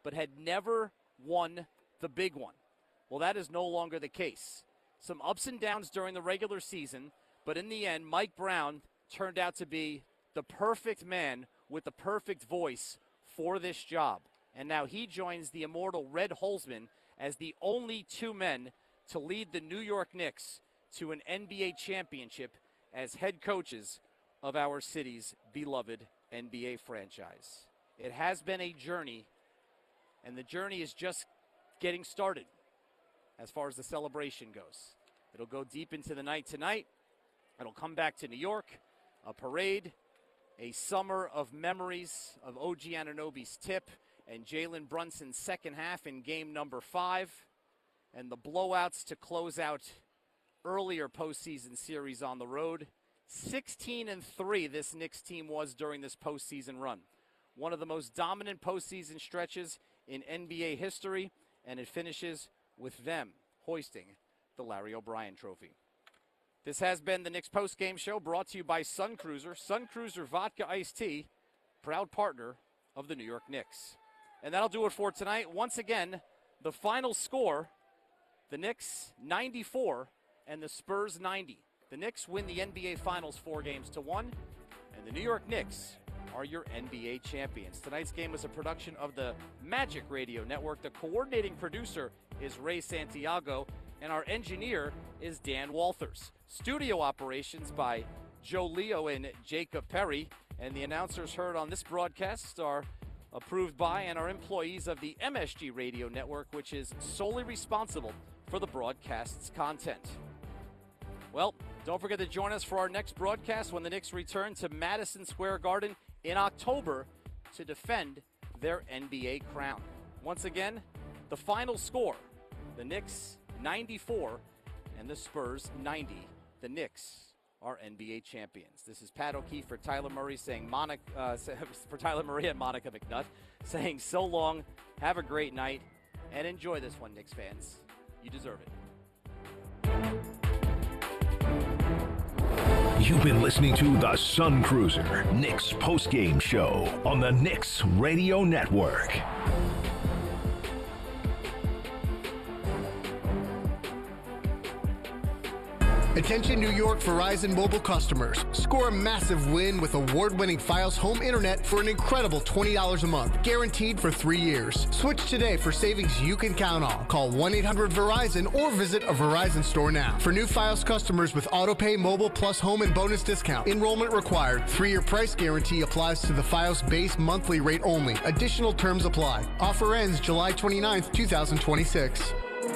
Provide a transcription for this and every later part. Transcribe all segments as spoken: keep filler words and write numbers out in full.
but had never won the big one. Well, that is no longer the case. Some ups and downs during the regular season, but in the end, Mike Brown turned out to be the perfect man with the perfect voice for this job. And now he joins the immortal Red Holzman as the only two men to lead the New York Knicks to an N B A championship as head coaches of our city's beloved N B A franchise. It has been a journey, and the journey is just getting started as far as the celebration goes. It'll go deep into the night tonight. It'll come back to New York, a parade, a summer of memories of O G Anunoby's tip and Jalen Brunson's second half in game number five, and the blowouts to close out earlier postseason series on the road. sixteen and three this Knicks team was during this postseason run. One of the most dominant postseason stretches in N B A history, and it finishes with them hoisting the Larry O'Brien Trophy. This has been the Knicks postgame show, brought to you by Sun Cruiser. Sun Cruiser Vodka Iced Tea, proud partner of the New York Knicks. And that'll do it for tonight. Once again, the final score, the Knicks ninety-four and the Spurs ninety. The Knicks win the N B A Finals four games to one, and the New York Knicks are your N B A champions. Tonight's game was a production of the Magic Radio Network. The coordinating producer is Ray Santiago, and our engineer is Dan Walters. Studio operations by Joe Leo and Jacob Perry, and the announcers heard on this broadcast are approved by and are employees of the M S G Radio Network, which is solely responsible for the broadcast's content. Well, don't forget to join us for our next broadcast when the Knicks return to Madison Square Garden in October to defend their N B A crown. Once again, the final score, the Knicks ninety-four and the Spurs ninety. The Knicks are N B A champions. This is Pat O'Keefe for Tyler Murray saying Monica, uh, for Tyler Murray and Monica McNutt saying so long, have a great night, and enjoy this one, Knicks fans. You deserve it. You've been listening to the Sun Cruiser Knicks postgame show on the Knicks Radio Network. Attention New York Verizon mobile customers. Score a massive win with award-winning Fios home internet for an incredible twenty dollars a month, guaranteed for three years. Switch today for savings you can count on. Call one eight hundred Verizon or visit a Verizon store now. For new Fios customers with AutoPay Mobile Plus Home and bonus discount, enrollment required. Three-year price guarantee applies to the Fios base monthly rate only. Additional terms apply. Offer ends July twenty-ninth, two thousand twenty-six.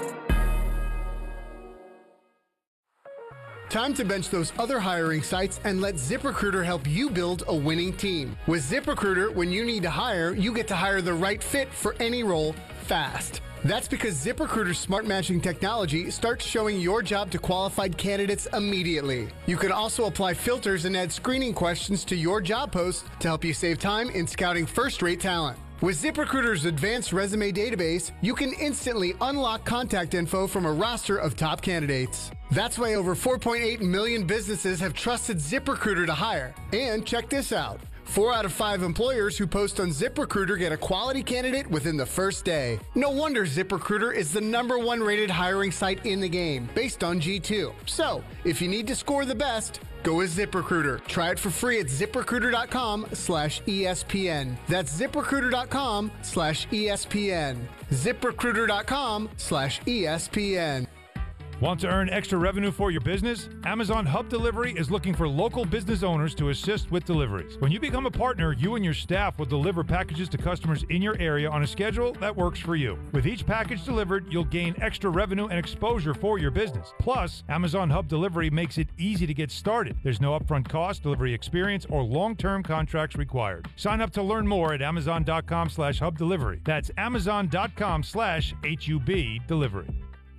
Time to bench those other hiring sites and let ZipRecruiter help you build a winning team. With ZipRecruiter, when you need to hire, you get to hire the right fit for any role fast. That's because ZipRecruiter's smart matching technology starts showing your job to qualified candidates immediately. You can also apply filters and add screening questions to your job post to help you save time in scouting first-rate talent. With ZipRecruiter's advanced resume database, you can instantly unlock contact info from a roster of top candidates. That's why over four point eight million businesses have trusted ZipRecruiter to hire. And check this out. Four out of five employers who post on ZipRecruiter get a quality candidate within the first day. No wonder ZipRecruiter is the number one rated hiring site in the game, based on G two. So, if you need to score the best, go with ZipRecruiter. Try it for free at ZipRecruiter.com slash ESPN. That's ZipRecruiter.com slash ESPN. ZipRecruiter.com slash ESPN. Want to earn extra revenue for your business? Amazon Hub Delivery is looking for local business owners to assist with deliveries. When you become a partner, you and your staff will deliver packages to customers in your area on a schedule that works for you. With each package delivered, you'll gain extra revenue and exposure for your business. Plus, Amazon Hub Delivery makes it easy to get started. There's no upfront cost, delivery experience, or long-term contracts required. Sign up to learn more at Amazon.com slash Hub Delivery. That's Amazon.com slash H U B Delivery.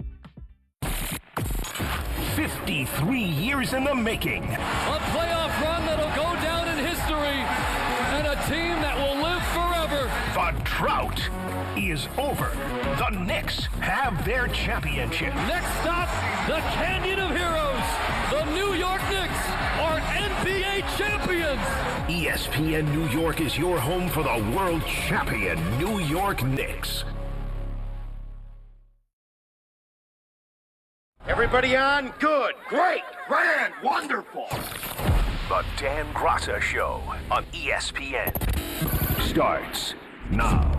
fifty-three years in the making. A playoff run that'll go down in history, and a team that will live forever. The drought is over. The Knicks have their championship. Next stop, the Canyon of Heroes. The New York Knicks are N B A champions. E S P N New York is your home for the world champion New York Knicks. Everybody on? Good, great, grand, wonderful. The Dan Graca Show on E S P N starts now.